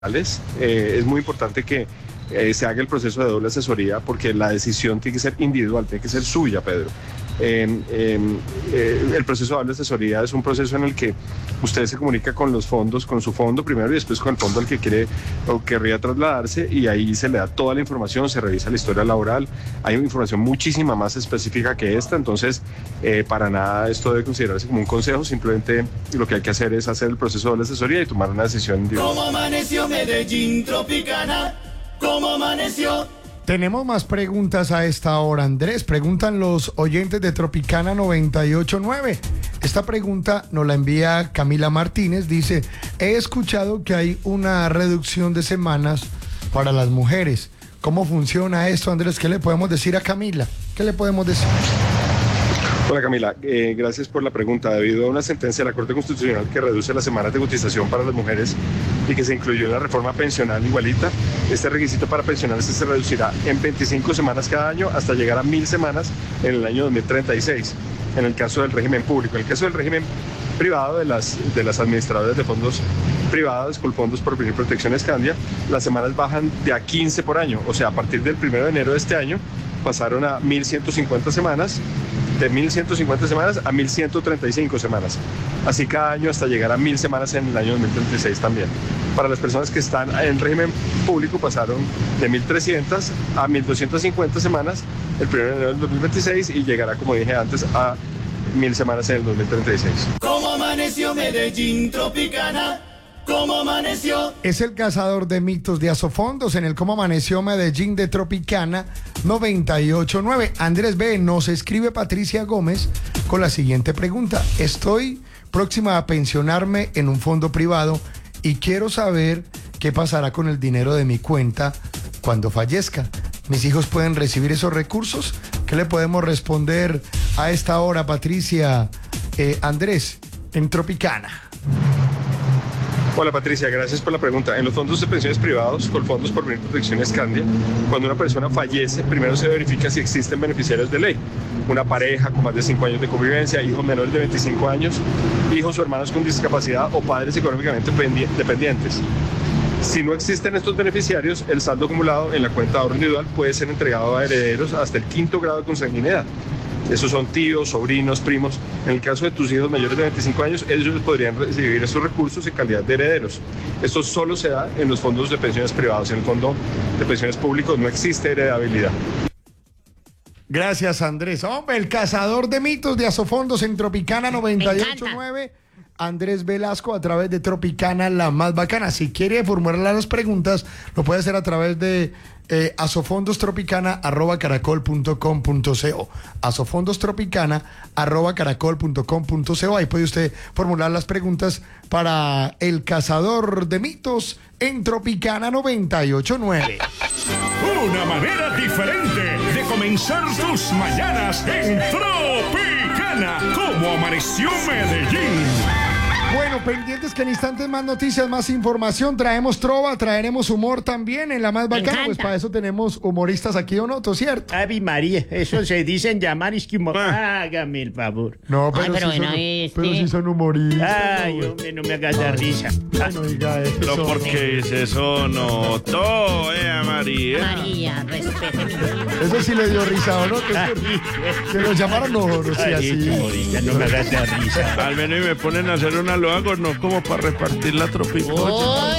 Es muy importante que se haga el proceso de doble asesoría porque la decisión tiene que ser individual, tiene que ser suya, Pedro. El proceso de doble asesoría es un proceso en el que usted se comunica con los fondos, con su fondo primero y después con el fondo al que quiere o querría trasladarse, y ahí se le da toda la información, se revisa la historia laboral, hay una información muchísima más específica que esta, entonces para nada esto debe considerarse como un consejo, simplemente lo que hay que hacer es hacer el proceso de doble asesoría y tomar una decisión individual. ¿Cómo amaneció Medellín, Tropicana? ¿Cómo amaneció? Tenemos más preguntas a esta hora, Andrés. Preguntan los oyentes de Tropicana 98.9. Esta pregunta nos la envía Camila Martínez. Dice, he escuchado que hay una reducción de semanas para las mujeres. ¿Cómo funciona esto, Andrés? ¿Qué le podemos decir a Camila? ¿Qué le podemos decir? Hola Camila, gracias por la pregunta. Debido a una sentencia de la Corte Constitucional que reduce las semanas de cotización para las mujeres y que se incluyó en la reforma pensional igualita, este requisito para pensionarse se reducirá en 25 semanas cada año hasta llegar a 1000 semanas en el año 2036, en el caso del régimen público. En el caso del régimen privado de las administradoras de fondos privados, con fondos por protección Escandia, las semanas bajan de a 15 por año, o sea, a partir del 1 de enero de este año pasaron a 1150 semanas, de 1150 semanas a 1135 semanas, así cada año hasta llegar a 1000 semanas en el año 2036 también. Para las personas que están en régimen público pasaron de 1300 a 1250 semanas el 1 de enero del 2026 y llegará, como dije antes, a 1000 semanas en el 2036. ¿Cómo amaneció Medellín, Tropicana? ¿Cómo amaneció? Es el cazador de mitos de Asofondos en el Cómo Amaneció Medellín de Tropicana 98.9. Andrés B. Nos escribe Patricia Gómez con la siguiente pregunta. Estoy próxima a pensionarme en un fondo privado y quiero saber qué pasará con el dinero de mi cuenta cuando fallezca. ¿Mis hijos pueden recibir esos recursos? ¿Qué le podemos responder a esta hora, Patricia? Andrés, en Tropicana. Hola Patricia, gracias por la pregunta. En los fondos de pensiones privados, con fondos por protección Escandia, cuando una persona fallece, primero se verifica si existen beneficiarios de ley. Una pareja con más de 5 años de convivencia, hijos menores de 25 años, hijos o hermanos con discapacidad o padres económicamente dependientes. Si no existen estos beneficiarios, el saldo acumulado en la cuenta de ahorro individual puede ser entregado a herederos hasta el 5º grado de consanguinidad. Esos son tíos, sobrinos, primos. En el caso de tus hijos mayores de 25 años, ellos podrían recibir esos recursos en calidad de herederos. Esto solo se da en los fondos de pensiones privados. En el fondo de pensiones públicos no existe heredabilidad. Gracias, Andrés. Hombre, el cazador de mitos de Asofondos en Tropicana 98.9. Andrés Velasco a través de Tropicana, la más bacana. Si quiere formular las preguntas, lo puede hacer a través de asofondostropicana@caracol.com.co. asofondostropicana@caracol.com.co. Ahí puede usted formular las preguntas para el cazador de mitos en Tropicana 98.9. Una manera diferente de comenzar tus mañanas en Tropicana. ¿Cómo amaneció Medellín? Bueno, pendientes que en instantes más noticias, más información. Traemos trova, traeremos humor también en la más bacana. Pues para eso tenemos humoristas aquí, ¿o no? ¿Todo cierto? Ave María, eso se dicen llamar esquimo. Hágame el favor. No, pero, Ay, pero sí, bueno, pero sí son humoristas. Ay, hombre, no me hagas dar risa. No diga eso. No, porque dice eso, no. Todo, María. María, respete. Eso sí le dio risa, ¿o no? Que lo llamaron, no sea Ay, así. humorista, no me hagas dar risa. Al menos y me ponen a hacer una lo hago, no como para repartir la tropicana.